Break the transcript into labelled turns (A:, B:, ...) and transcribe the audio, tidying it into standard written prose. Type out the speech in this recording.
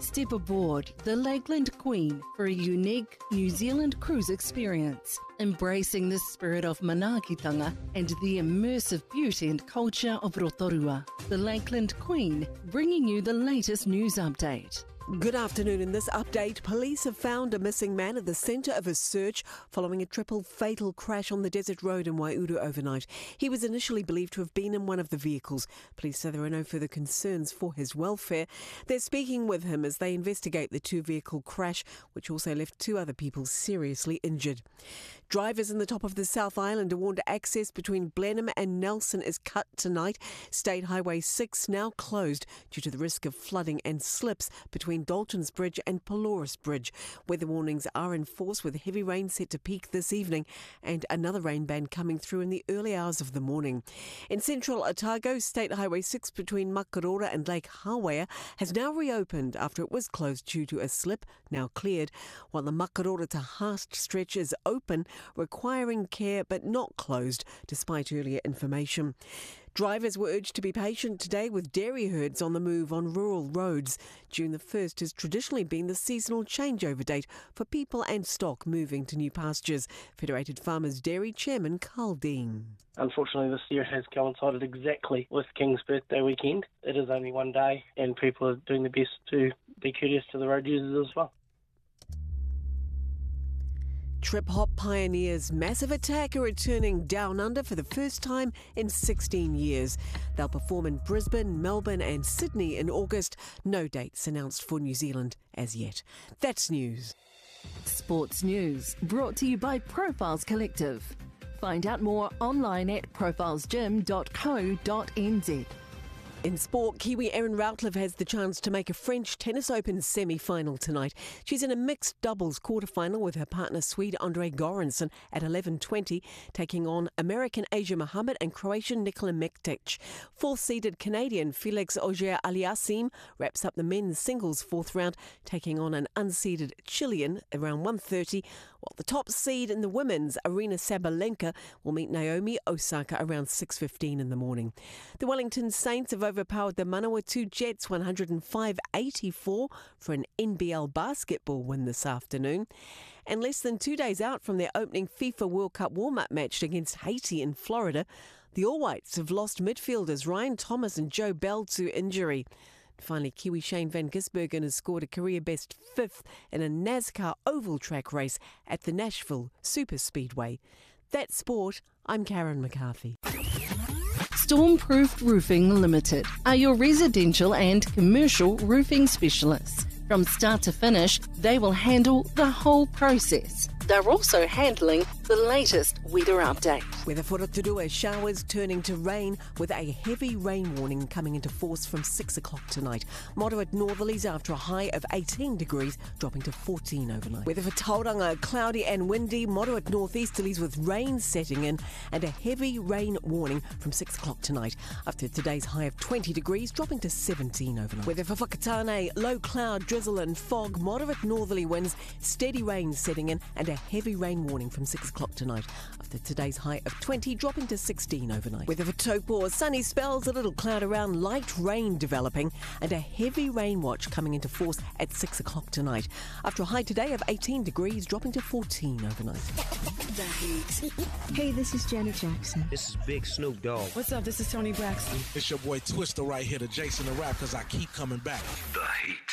A: Step aboard the Lakeland Queen for a unique New Zealand cruise experience, embracing the spirit of manaakitanga and the immersive beauty and culture of Rotorua. The Lakeland Queen, bringing you the latest news update.
B: Good afternoon. In this update, police have found a missing man at the centre of a search following a triple fatal crash on the desert road in Waihuru overnight. He was initially believed to have been in one of the vehicles. Police say there are no further concerns for his welfare. They're speaking with him as they investigate the two-vehicle crash, which also left two other people seriously injured. Drivers in the top of the South Island are warned access between Blenheim and Nelson is cut tonight. State Highway 6 now closed due to the risk of flooding and slips between Dalton's Bridge and Pelorus Bridge. Weather warnings are in force with heavy rain set to peak this evening and another rain band coming through in the early hours of the morning. In central Otago, State Highway 6 between Makarora and Lake Hawea has now reopened after it was closed due to a slip, now cleared, while the Makarora to Haast stretch is open, requiring care but not closed, despite earlier information. Drivers were urged to be patient today with dairy herds on the move on rural roads. June the 1st has traditionally been the seasonal changeover date for people and stock moving to new pastures. Federated Farmers Dairy Chairman Carl Dean.
C: Unfortunately, this year has coincided exactly with King's birthday weekend. It is only one day and people are doing their best to be courteous to the road users as well.
B: Trip Hop Pioneers' Massive Attack are returning down under for the first time in 16 years. They'll perform in Brisbane, Melbourne and Sydney in August. No dates announced for New Zealand as yet. That's news.
A: Sports news brought to you by Profiles Collective. Find out more online at profilesgym.co.nz.
B: In sport, Kiwi Erin Routliffe has the chance to make a French Tennis Open semi-final tonight. She's in a mixed doubles quarter-final with her partner Swede Andre Goransson at 11:20, taking on American Asia Mohammed and Croatian Nikola Mektic. Fourth-seeded Canadian Felix Auger-Aliassime wraps up the men's singles fourth round, taking on an unseeded Chilean around 1:30, while the top seed in the women's, Arina Sabalenka, will meet Naomi Osaka around 6:15 in the morning. The Wellington Saints have overpowered the Manawatu Jets 105-84 for an NBL basketball win this afternoon. And less than 2 days out from their opening FIFA World Cup warm-up match against Haiti in Florida, the All Whites have lost midfielders Ryan Thomas and Joe Bell to injury. Finally, Kiwi Shane van Gisbergen has scored a career-best fifth in a NASCAR oval track race at the Nashville Superspeedway. That's sport. I'm Karen McCarthy.
A: Stormproofed Roofing Limited are your residential and commercial roofing specialists. From start to finish, they will handle the whole process. They're also handling the latest weather update.
B: Weather for Rotorua, showers turning to rain with a heavy rain warning coming into force from 6 o'clock tonight. Moderate northerlies after a high of 18 degrees, dropping to 14 overnight. Weather for Tauranga, cloudy and windy, moderate northeasterlies with rain setting in and a heavy rain warning from 6 o'clock tonight. After today's high of 20 degrees, dropping to 17 overnight. Weather for Whakatane, low cloud, drizzle and fog, moderate northerly winds, steady rain setting in and a heavy rain warning from 6 o'clock tonight. After today's high of 20, dropping to 16 overnight. Weather for Taupo, sunny spells, a little cloud around, light rain developing and a heavy rain watch coming into force at 6 o'clock tonight. After a high today of 18 degrees, dropping to 14 overnight.
D: Hey, this is Janet Jackson.
E: This is Big Snoop Dogg.
D: What's up? This is Tony Braxton.
F: It's your boy Twister right here, the Jason the Rap, because I keep coming back.
G: The Heat.